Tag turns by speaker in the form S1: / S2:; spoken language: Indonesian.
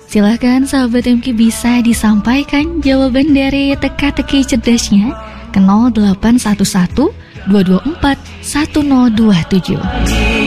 S1: Silahkan sahabat MK bisa disampaikan jawaban dari teka-teki cerdasnya ke 0811 224 1027.